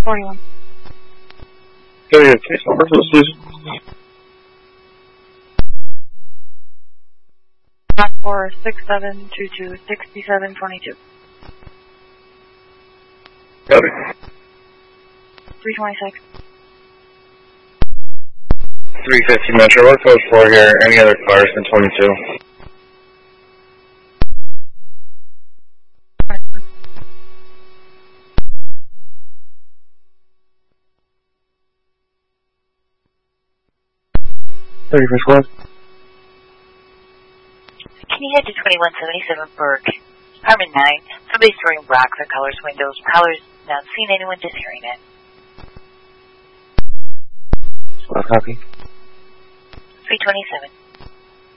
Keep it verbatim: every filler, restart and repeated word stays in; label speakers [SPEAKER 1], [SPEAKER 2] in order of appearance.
[SPEAKER 1] forty-one.
[SPEAKER 2] Go ahead, case number, please.
[SPEAKER 1] four six seven two two sixty-seven twenty-two.
[SPEAKER 2] Got it.
[SPEAKER 1] three twenty-six.
[SPEAKER 2] three fifty Metro, what code four here? Any other cars than twenty-two? thirty-first West.
[SPEAKER 3] Can you head to twenty-one seventy-seven Burke? Apartment nine. Somebody's throwing rocks at Colors windows. Colors not seen anyone, just hearing it.
[SPEAKER 2] Well, copy.
[SPEAKER 3] three twenty-seven.